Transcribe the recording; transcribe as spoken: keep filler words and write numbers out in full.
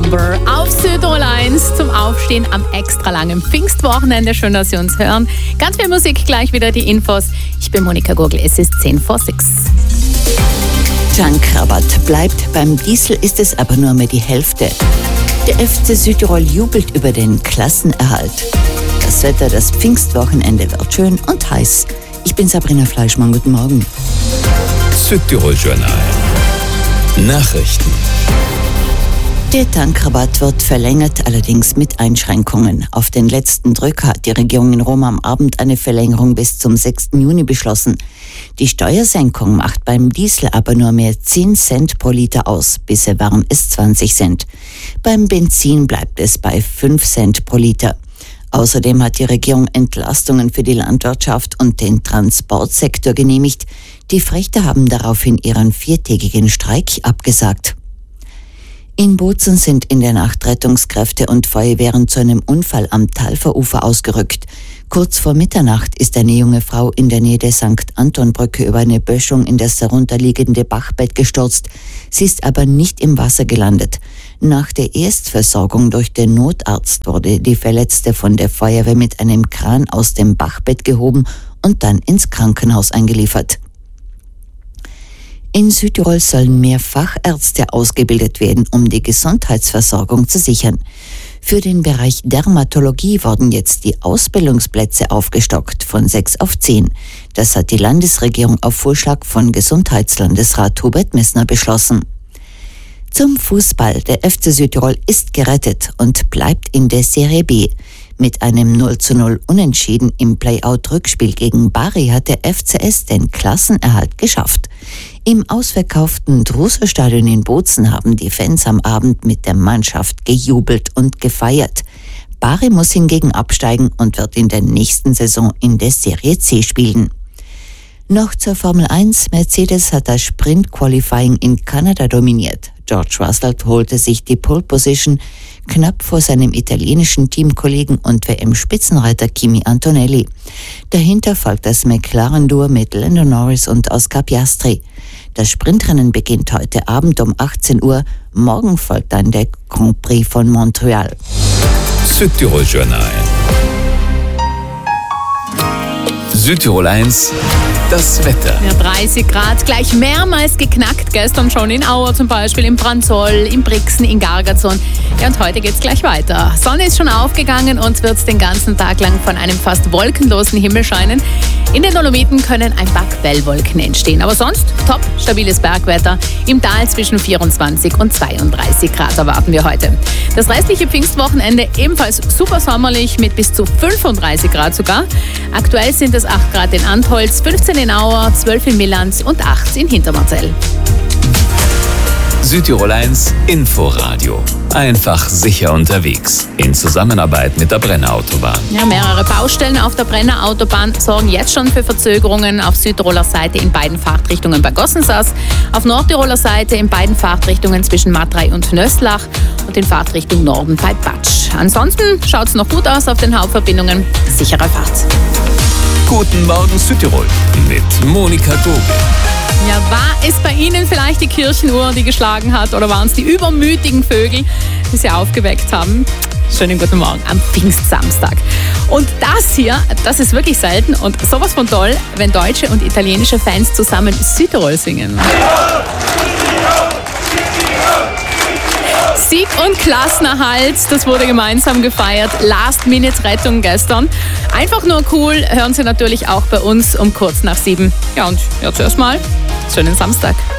Number auf Südtirol eins zum Aufstehen am extra langen Pfingstwochenende. Schön, dass Sie uns hören. Ganz viel Musik, gleich wieder die Infos. Ich bin Monika Gurgel, es ist zehn vor sechs. Tankrabatt bleibt. Beim Diesel ist es aber nur mehr die Hälfte. Der F C Südtirol jubelt über den Klassenerhalt. Das Wetter, das Pfingstwochenende wird schön und heiß. Ich bin Sabrina Fleischmann, guten Morgen. Südtirol Journal. Nachrichten. Der Tankrabatt wird verlängert, allerdings mit Einschränkungen. Auf den letzten Drücker hat die Regierung in Rom am Abend eine Verlängerung bis zum sechsten Juni beschlossen. Die Steuersenkung macht beim Diesel aber nur mehr zehn Cent pro Liter aus. Bisher waren es zwanzig Cent. Beim Benzin bleibt es bei fünf Cent pro Liter. Außerdem hat die Regierung Entlastungen für die Landwirtschaft und den Transportsektor genehmigt. Die Frächter haben daraufhin ihren viertägigen Streik abgesagt. In Bozen sind in der Nacht Rettungskräfte und Feuerwehren zu einem Unfall am Talferufer ausgerückt. Kurz vor Mitternacht ist eine junge Frau in der Nähe der Sankt Anton-Brücke über eine Böschung in das darunterliegende Bachbett gestürzt. Sie ist aber nicht im Wasser gelandet. Nach der Erstversorgung durch den Notarzt wurde die Verletzte von der Feuerwehr mit einem Kran aus dem Bachbett gehoben und dann ins Krankenhaus eingeliefert. In Südtirol sollen mehr Fachärzte ausgebildet werden, um die Gesundheitsversorgung zu sichern. Für den Bereich Dermatologie wurden jetzt die Ausbildungsplätze aufgestockt von sechs auf zehn. Das hat die Landesregierung auf Vorschlag von Gesundheitslandesrat Hubert Messner beschlossen. Zum Fußball. Der F C Südtirol ist gerettet und bleibt in der Serie B. Mit einem null zu null Unentschieden im Play-Out-Rückspiel gegen Bari hat der F C S den Klassenerhalt geschafft. Im ausverkauften Druso-Stadion in Bozen haben die Fans am Abend mit der Mannschaft gejubelt und gefeiert. Bari muss hingegen absteigen und wird in der nächsten Saison in der Serie C spielen. Noch zur Formel eins. Mercedes hat das Sprint-Qualifying in Kanada dominiert. George Russell holte sich die Pole Position knapp vor seinem italienischen Teamkollegen und W M-Spitzenreiter Kimi Antonelli. Dahinter folgt das McLaren-Duo mit Lando Norris und Oscar Piastri. Das Sprintrennen beginnt heute Abend um achtzehn Uhr. Morgen folgt dann der Grand Prix von Montreal. Südtirol Journal. Südtirol eins. Das Wetter. Ja, dreißig Grad, gleich mehrmals geknackt. Gestern schon in Auer zum Beispiel, in Branzoll, in Brixen, in Gargazon. Ja, und heute geht's gleich weiter. Sonne ist schon aufgegangen und wird den ganzen Tag lang von einem fast wolkenlosen Himmel scheinen. In den Dolomiten können ein paar Quellwolken entstehen. Aber sonst top, stabiles Bergwetter. Im Tal zwischen vierundzwanzig und zweiunddreißig Grad erwarten wir heute. Das restliche Pfingstwochenende ebenfalls super sommerlich mit bis zu fünfunddreißig Grad sogar. Aktuell sind es acht Grad in Antholz, fünfzehn in Auer, zwölf in Millanz und acht in Hintermarcell. Südtirol eins Inforadio. Einfach sicher unterwegs. In Zusammenarbeit mit der Brenner Autobahn. Ja, mehrere Baustellen auf der Brenner Autobahn sorgen jetzt schon für Verzögerungen. Auf Südtiroler Seite in beiden Fahrtrichtungen bei Gossensaas, auf Nordtiroler Seite in beiden Fahrtrichtungen zwischen Matrei und Nösslach und in Fahrtrichtung Norden bei Batsch. Ansonsten schaut es noch gut aus auf den Hauptverbindungen. Sichere Fahrt. Guten Morgen Südtirol mit Monika Gurgel. Ja, war es bei Ihnen vielleicht die Kirchenuhr, die geschlagen hat, oder waren es die übermütigen Vögel, die Sie aufgeweckt haben? Schönen guten Morgen am Pfingstsamstag. Und das hier, das ist wirklich selten und sowas von toll, wenn deutsche und italienische Fans zusammen Südtirol singen. Sieg und Klassenerhalt, das wurde gemeinsam gefeiert. Last-Minute-Rettung gestern. Einfach nur cool, hören Sie natürlich auch bei uns um kurz nach sieben. Ja, und ja, zuerst mal, schönen Samstag.